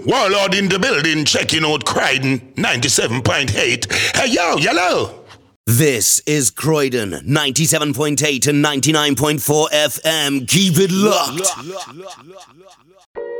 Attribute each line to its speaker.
Speaker 1: Warlord in the building, checking out Croydon 97.8. Hey, yo, yellow.
Speaker 2: This is Croydon 97.8 and 99.4 FM. Keep it locked.